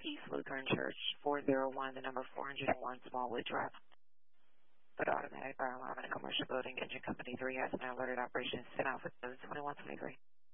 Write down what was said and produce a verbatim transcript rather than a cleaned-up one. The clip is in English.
East Lutheran Church, four oh one, the number four oh one, Smallwood Drive. But automatic fire alarm in a commercial building. Engine Company three has now alerted operations ten out for twenty-one twenty-three.